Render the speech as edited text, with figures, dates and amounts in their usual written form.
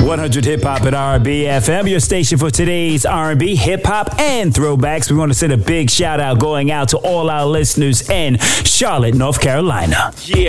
100 Hip Hop at R&B FM, your station for today's R&B, hip hop, and throwbacks. We want to send a big shout out going out to all our listeners in Charlotte, North Carolina. Yeah.